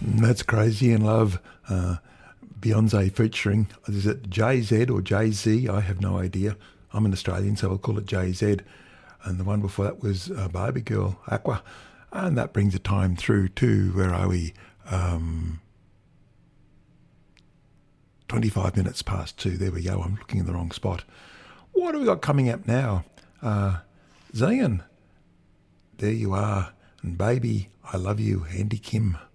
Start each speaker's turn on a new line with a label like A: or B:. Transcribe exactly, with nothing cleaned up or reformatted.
A: That's Crazy in Love. Uh, Beyonce featuring, is it Jay Z or Jay Z? I have no idea. I'm an Australian, so I'll call it Jay Z. And the one before that was uh, Barbie Girl, Aqua. And that brings the time through to, where are we? Um, twenty-five minutes past two. There we go. I'm looking in the wrong spot. What have we got coming up now? Uh, Zion, there you are. And Baby, I Love You, Andy Kim.